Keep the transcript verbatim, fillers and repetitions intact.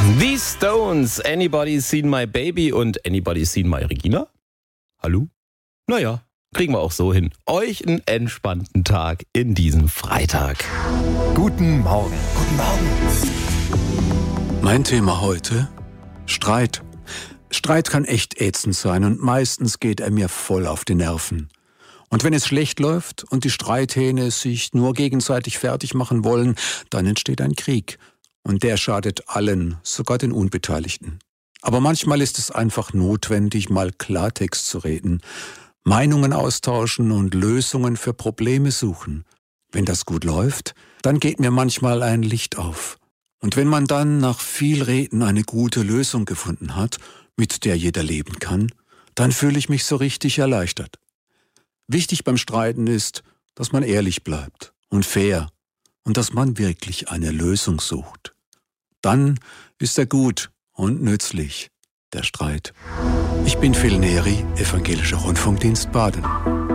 The Stones, Anybody Seen My Baby und Anybody Seen My Regina? Hallo? Naja, kriegen wir auch so hin. Euch einen entspannten Tag in diesem Freitag. Guten Morgen. Guten Morgen. Mein Thema heute: Streit. Streit kann echt ätzend sein und meistens geht er mir voll auf die Nerven. Und wenn es schlecht läuft und die Streithähne sich nur gegenseitig fertig machen wollen, dann entsteht ein Krieg. Und der schadet allen, sogar den Unbeteiligten. Aber manchmal ist es einfach notwendig, mal Klartext zu reden, Meinungen austauschen und Lösungen für Probleme suchen. Wenn das gut läuft, dann geht mir manchmal ein Licht auf. Und wenn man dann nach viel Reden eine gute Lösung gefunden hat, mit der jeder leben kann, dann fühle ich mich so richtig erleichtert. Wichtig beim Streiten ist, dass man ehrlich bleibt und fair und dass man wirklich eine Lösung sucht. Dann ist er gut und nützlich, der Streit. Ich bin Phil Neri, Evangelischer Rundfunkdienst Baden.